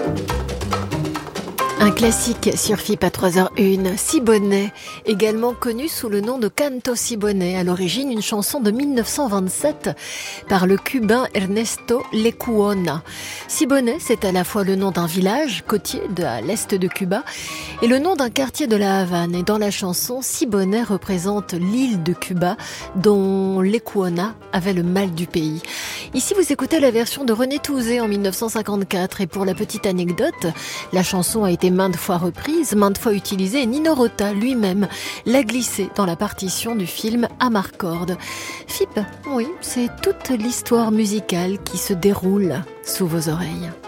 Un classique sur FIP à 3h01, Siboney, également connu sous le nom de Canto Siboney, à l'origine une chanson de 1927 par le cubain Ernesto Lecuona. Siboney, c'est à la fois le nom d'un village côtier à l'est de Cuba et le nom d'un quartier de la Havane. Et dans la chanson, Siboney représente l'île de Cuba dont Lecuona avait le mal du pays. Ici, vous écoutez la version de René Touzé en 1954 et pour la petite anecdote, la chanson a été maintes fois reprise, maintes fois utilisée et Nino Rota lui-même l'a glissée dans la partition du film Amarcord. FIP, oui, c'est toute l'histoire musicale qui se déroule sous vos oreilles.